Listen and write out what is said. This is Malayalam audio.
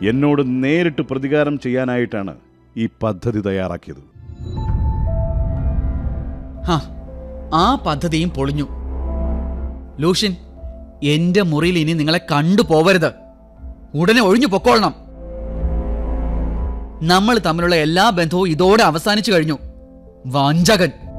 എന്നോട് നേരിട്ട് പ്രതികാരം ചെയ്യാനായിട്ടാണ് ഈ പദ്ധതി തയ്യാറാക്കിയത്. ആ പദ്ധതിയും പൊളിഞ്ഞു. ലൂഷ്യൻ, എന്റെ മുറിയിൽ ഇനി നിങ്ങളെ കണ്ടുപോവരുത്. ഉടനെ ഒഴിഞ്ഞു പൊക്കോളണം. നമ്മൾ തമ്മിലുള്ള എല്ലാ ബന്ധവും ഇതോടെ അവസാനിച്ചു കഴിഞ്ഞു. വഞ്ചകൻ.